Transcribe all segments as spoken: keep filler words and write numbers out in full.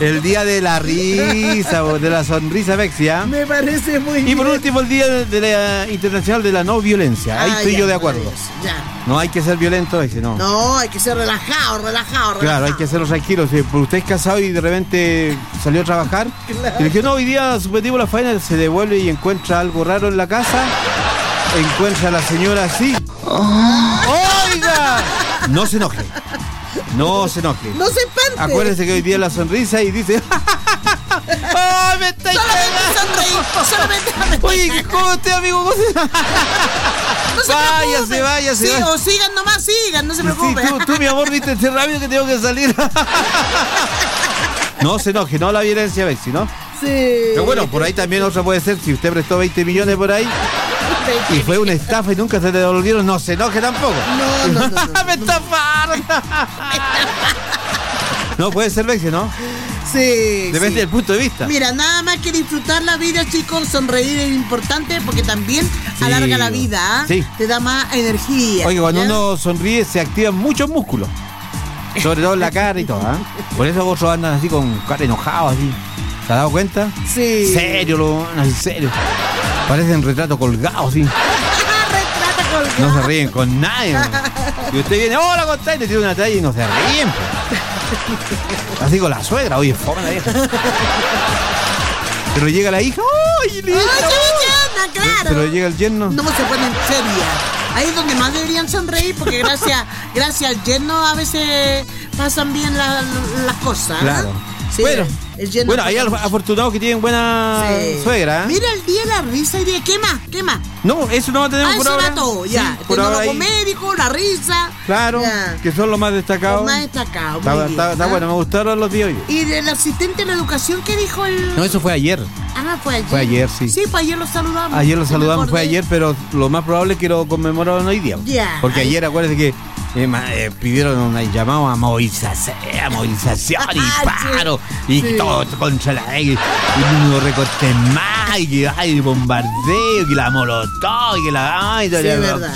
El día de la risa, de la sonrisa Bexi, ¿eh? Me parece muy bien. Y por último, el día de la Internacional de la No Violencia. Ahí Ah, estoy ya, yo de acuerdo. Ya. No hay que ser violento, Bexi, no. No, hay que ser relajado, relajado, relajado. Claro, hay que hacerlo tranquilo. Si usted es casado y de repente salió a trabajar, Claro. y le dije, no, hoy día suspendimos la faena, se devuelve y encuentra algo raro en la casa, encuentra a la señora así. ¡Oiga! No se enoje. No se enoje. No se espante. Acuérdese que hoy día la sonrisa y dice... ¡Ay, me estáis Solamente sonreí, solamente me Oye, ¿cómo usted, amigo? ¿Cómo se... No se váyase, preocupe. váyase, Sí, váyase. o sigan nomás, sigan, no se Sí, preocupe. tú, tú, mi amor, viste este rápido que tengo que salir. No se enoje, no la violencia, Bexi, ¿no? Sí. Pero bueno, por ahí también otra puede ser, si usted prestó veinte millones por ahí y fue una estafa y nunca se le devolvieron, no se enoje tampoco. No, no, no, no. ¡Me estafaron! No, puede ser, Bexi, ¿no? Sí. Depende sí. del punto de vista. Mira, nada más que disfrutar la vida, chicos, sonreír es importante porque también Sí. alarga la vida, ¿ah? Sí. Te da más energía. Oye, cuando ¿ya? uno sonríe se activan muchos músculos, sobre todo en la cara y todo, ¿ah? Por eso otros andan así con cara enojado, así. ¿Se ha dado cuenta? Sí. Serio, lo en serio. Parecen retrato colgado, así. Retrata colgado. No se ríen con nadie. ¿no? Y usted viene, hola, contá, y le tira una talla y no se ríen. Pues. Así con la suegra, oye, fome la vieja. Pero llega la hija, ¡ay, ¡Ay, lindo! qué bellona, claro! Pero llega el yerno. No se ponen seria. Ahí es donde más deberían sonreír porque gracias, gracias al yerno a veces pasan bien la- las cosas. ¿eh? Claro. Sí, Bueno, el yerno bueno, hay pasa al- mucho. afortunados que tienen buena Sí. suegra, ¿eh? Mira el día de la risa y de ¿qué más? ¿Qué más? No, eso no tenemos Ah, por eso ahora. era todo, ya. Sí, El por ahora tecnólogo ahí. médico, la risa. Claro, Ya. que son los más destacados. Los más destacados. Está, muy está- bien, está ¿ah? bueno, me gustaron los días hoy. Y del asistente de la educación, ¿qué dijo el...? No, eso fue ayer. Ah, fue ayer. Fue ayer, sí. Sí, pues ayer lo saludamos. Ayer lo Sí, me saludamos, fue acordé. ayer, pero lo más probable es que lo conmemoraron hoy día. Ya. Porque Ahí- ayer, acuérdense que eh, ma- eh, pidieron un llamado a movilización, a movilización y Ah, paro, y sí. todo contra la y uno recorte más, y que hay bombardeo, y que la molotov, y que la... Ay, Sí, la- es verdad.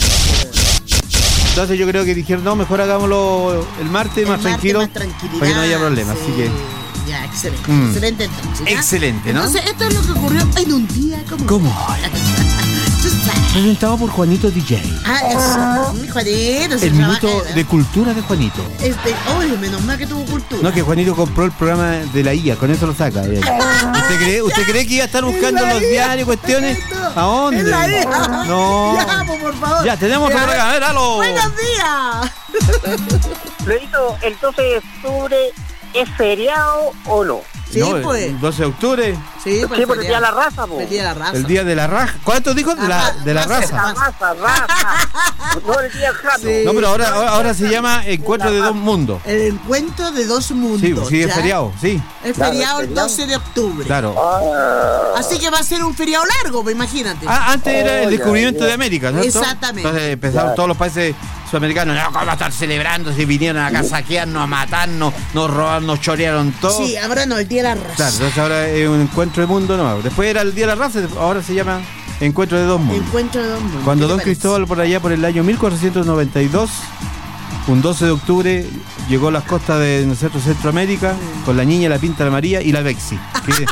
Entonces yo creo que dijeron, no, mejor hagámoslo el martes El más martes tranquilo, más tranquilidad, para que no haya problema. sí. Así que, Ya, excelente. Mm. Excelente entonces. ¿ya? excelente, ¿no? Entonces, esto es lo que ocurrió en un día como... ¿Cómo? Tú sabes. Presentado por Juanito D J. Ah, eso. Mi Juanito se El trabaja, minuto ¿verdad? de cultura de Juanito. Este, oye, menos mal que tuvo cultura. No, que Juanito compró el programa de la I A, con eso lo saca. eh. ¿Usted cree, usted cree que iba a estar buscando En la los I A, diarios, cuestiones? Juanito. ¿A dónde? En la I A. No. Ya, pues, por favor. Ya, tenemos Ya. otra acá. A ver, aló. Buenos días. Luisito, ¿el doce de octubre es feriado o no? Sí, No, pues. el doce de octubre, Sí, pues. Sí, por el día de la raza, po. El día de la raza. el día de la raja. ¿Cuánto dijo? De la, de la Raza. raza. La raza, raza. No el día jato. Sí. No, pero ahora, ahora, ahora se llama Encuentro de Dos Mundos. El encuentro de dos mundos. Sí, pues, sí, es ¿ya? feriado, sí, Es Claro, feriado es el feriado. doce de octubre. claro. Ah, Así que va a ser un feriado largo, pues imagínate. Ah, antes era el Oh, ya, descubrimiento ya. de América, ¿no? Exactamente. Entonces empezaron Ya. todos los países sudamericanos, no, ¿cómo va a estar celebrando si vinieron acá a saquearnos, a matarnos, nos robaron, nos chorearon todo? Sí, ahora no, el día de la raza. Claro, entonces ahora es un encuentro de mundo nuevo. Después era el Día de la Raza, ahora se llama Encuentro de Dos Mundos. Encuentro de dos mundos. Cuando ¿Qué te Don parece? Cristóbal por allá por el año mil cuatrocientos noventa y dos, un doce de octubre, llegó a las costas de nuestro Centroamérica con la Niña, la Pinta, la María y la Bexi. Que, que-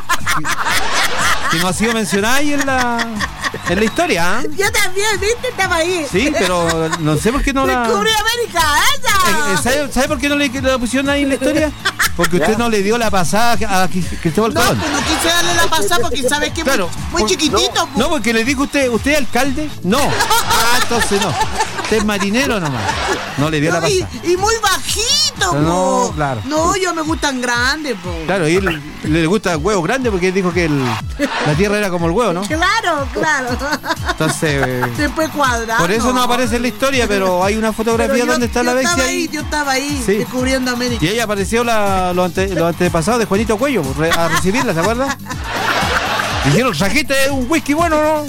que no ha sido mencionada ahí en la, en la historia, ¿ah? Yo también, ¿viste? Estaba ahí. Sí, pero no sé por qué no la... Descubrí América, Eh, ella. eh, ¿Sabe, sabe por qué no le, la pusieron ahí en la historia? Porque usted no le dio la pasada a Cristóbal No, Colón. pues no quise darle la pasada porque sabes que es Claro, muy, muy por- chiquitito. No, porque le dijo usted, ¿usted es alcalde? No. Ah, entonces no. Usted es marinero nomás. No le dio la No, y, pasada. y muy bajito, No, po. claro. No, yo me gustan grandes, po. Claro, y él le gusta huevo grande porque él dijo que el- la tierra era como el huevo, ¿no? Claro, claro. Entonces, eh, Después cuadrado. por eso no aparece en la historia, pero hay una fotografía Pero yo- donde está yo la Bexi estaba ahí. ahí. Yo estaba ahí, Sí. descubriendo América. Y ahí apareció la, los, ante- los antepasados de Juanito Cuello re- a recibirla, ¿se acuerda? Dijeron, trajiste un whisky bueno, ¿no?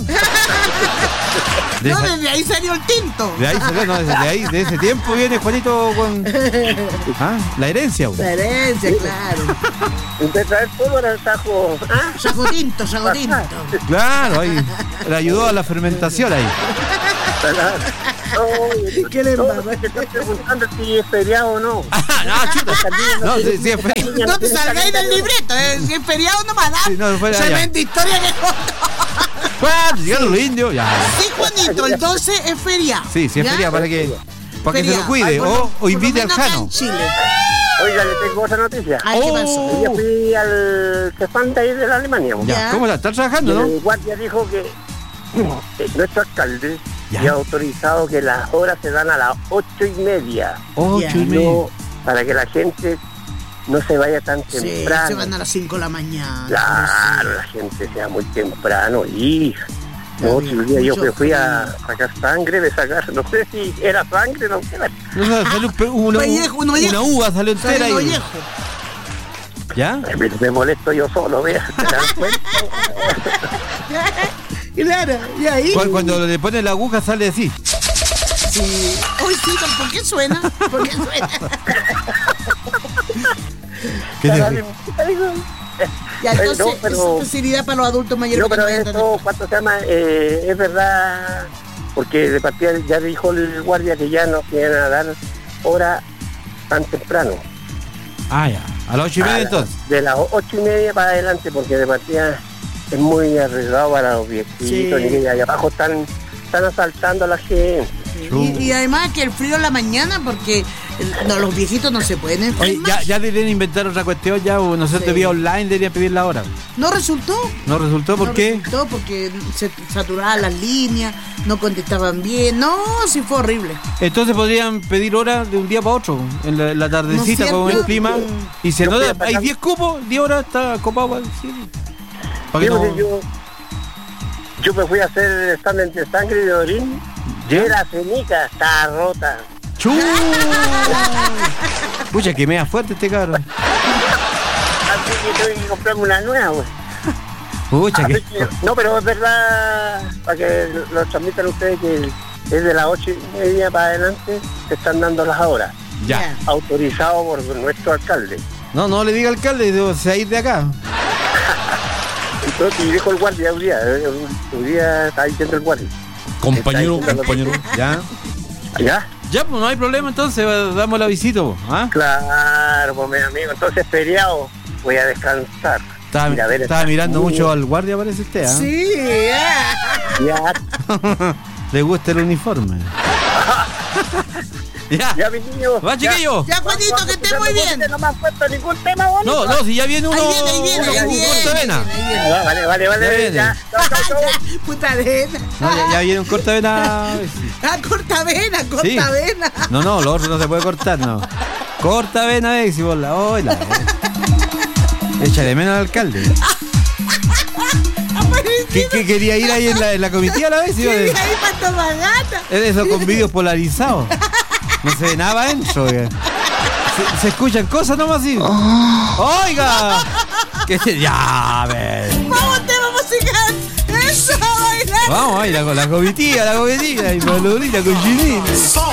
De, No, esa- desde ahí salió el tinto. de ahí salió, no, desde ahí, de ese tiempo viene Juanito con ah, la herencia. güey. La herencia, claro. ¿usted trae pólvora al sajo? ¿Ah? Saco tinto, saco tinto. Claro, ahí le ayudó a la fermentación ahí. Oye, ¿Qué le no, pasa? que estoy preguntando si es feriado o no. Ah, no, chuta. No, sí, sí, es feriado. No te salgáis del libreto, eh. Si es feriado no va a dar. Sí, no, fuera allá. Tremenda historia que contó. ¿Cuándo? Llegaron los indios, ya. Sí, Juanito, el doce es feriado. Sí, sí es ¿ya? feriado para que, para que se Feriado. lo cuide. Ay, por lo- O, o por lo invite al menos acá Jano. en Chile. Oiga, le tengo otra noticia. Ay, ¿qué Oh. pasó? Hoy día fui al Cefán de ahí de la Alemania. Ya. Ya. ¿Cómo está? ¿Está Y trabajando, no? el guardia dijo que eh, nuestro alcalde Ya. ya ha autorizado que las horas se dan a las ocho y media. Ocho Ya. y media. No, para que la gente no se vaya tan Sí, temprano. se van a las cinco de la mañana. Claro, la gente sea muy temprano y no, Está si bien, un día yo mucho me fui a frío. sacar sangre, de sacar, no sé si era sangre, no sé. No, no, salió un pe- una, pellejo, un pellejo. una uva salió entera Sale el ahí. ollejo. ¿Ya? Me, me molesto yo solo, vea, ¿te das cuenta? Claro, y ahí. Cu- Cuando le ponen la aguja sale así. Sí. Uy, sí, pero ¿por qué suena? ¿Por qué suena? ¿Qué te- Ya, Eh, entonces, no, pero- es facilidad para los adultos mayores. No, que pero no vayan a esto, ¿cuánto se llama? Eh, es verdad, porque de partida ya dijo el guardia que ya no quieren a dar hora tan temprano. Ah, ya. A las ocho y A media la- entonces. De las ocho y media para adelante, porque de partida es muy arriesgado para los viejitos, Sí. y que allá abajo están, están asaltando a la gente. Y, y además que el frío en la mañana, porque el- no, los viejitos no se pueden Oye, enfermar. ya, ya deberían inventar otra cuestión, ya, o nosotros Sí. vía online deberían pedir la hora. No resultó. ¿No resultó? ¿Por no qué? Resultó porque se saturaban las líneas, no contestaban bien. No, sí fue horrible. Entonces podrían pedir hora de un día para otro, en la, en la tardecita ¿No es con el cierto? clima. Y si Yo no, fui a hay sacar- diez cupos, diez horas, está copado. Para sí. Para que Sí, no- porque yo, yo me fui a hacer el examen de sangre y de orín, y la cenica está rota. ¡Chu! Pucha, que me da fuerte este cabrón. Así que tengo que comprarme una nueva, güey. Pucha, que... Así que- No, pero es verdad, para que lo transmitan ustedes, que es de las ocho y media para adelante, se están dando las horas, Ya. autorizado por nuestro alcalde. No, no le diga al alcalde, debo se ir de acá. Entonces, y dijo el guardia un día, eh, un día estaba diciendo el guardia. Compañero, Está diciendo lo compañero. Ya. ¿Ya? Ya, pues no hay problema, entonces damos la visita, pues, ¿ah? Claro, pues mi amigo, entonces feriado, voy a descansar. Estaba, Ir a ver estaba esta- mirando mucho al guardia, parece usted, ¿ah? Sí, ya. Ya, Le gusta el uniforme. ya. ya, mis niños. Va, chiquillo. Ya, Juanito, que esté muy bien. No me has puesto ningún tema bonito. No, no, si ya viene uno. Ahí viene, ahí viene, uno ahí con viene. cortavena. ahí viene. Ah, Vale, vale, Ya vale. viene. Ya, chao, chao, chao. Puta arena. No, ya, ya viene un cortavena. Ah, corta vena, corta Sí. vena. No, no, lo otro no se puede cortar, no. Cortavena, ve, si vos la. Hola. Echa de menos al alcalde. ¿Qué, qué quería ir ahí en la, en la comitiva a la vez? Sí, Iba de- ahí para Tomagata. Es de esos con vídeos polarizados. No se ve nada adentro, oiga. Se, se escuchan cosas nomás así. ¡Oiga! Que se- ya, a ver. Vamos, tema musical. Eso, bailar. Vamos, ahí, la, la comitiva, la comitiva. Y la lurita con chinita.